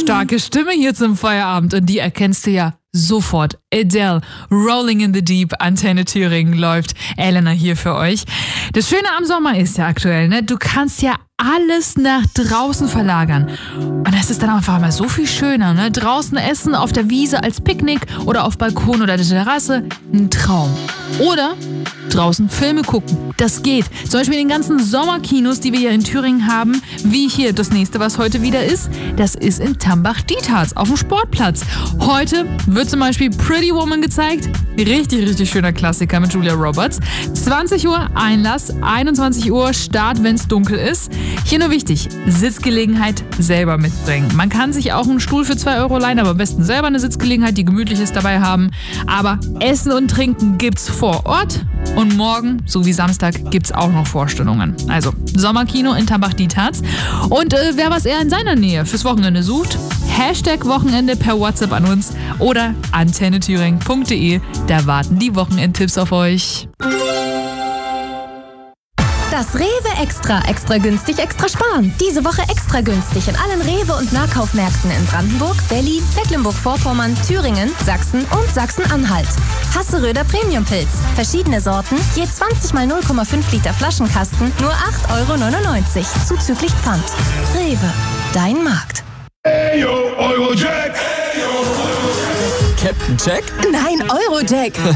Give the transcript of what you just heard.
Starke Stimme hier zum Feierabend und die erkennst du ja sofort. Adele, Rolling in the Deep, Antenne Thüringen läuft. Elena hier für euch. Das Schöne am Sommer ist ja aktuell, ne? Du kannst ja alles nach draußen verlagern. Und das ist dann einfach mal so viel schöner, ne? Draußen essen, auf der Wiese als Picknick oder auf Balkon oder der Terrasse. Ein Traum. Oder draußen Filme gucken. Das geht. Zum Beispiel in den ganzen Sommerkinos, die wir hier in Thüringen haben, wie hier das nächste, was heute wieder ist, das ist in Tambach-Dietharz auf dem Sportplatz. Heute wird zum Beispiel Pretty Woman gezeigt. Richtig, richtig schöner Klassiker mit Julia Roberts. 20 Uhr Einlass, 21 Uhr Start, wenn es dunkel ist. Hier nur wichtig, Sitzgelegenheit selber mitbringen. Man kann sich auch einen Stuhl für 2 Euro leihen, aber am besten selber eine Sitzgelegenheit, die gemütlich ist, dabei haben. Aber Essen und Trinken gibt's vor Ort. Und morgen, so wie Samstag, gibt's auch noch Vorstellungen. Also Sommerkino in Tambach-Dietharz. Und wer was eher in seiner Nähe fürs Wochenende sucht, #Wochenende per WhatsApp an uns oder antennethüringen.de. Da warten die Wochenendtipps auf euch. Das Rewe Extra. Extra günstig, extra sparen. Diese Woche extra günstig in allen Rewe- und Nahkaufmärkten in Brandenburg, Berlin, Mecklenburg-Vorpommern, Thüringen, Sachsen und Sachsen-Anhalt. Hasseröder Premium-Pilz. Verschiedene Sorten, je 20 mal 0,5 Liter Flaschenkasten, nur 8,99 € zuzüglich Pfand. Rewe, dein Markt. Ayo, Eurojack! Captain Jack? Nein, Eurojack.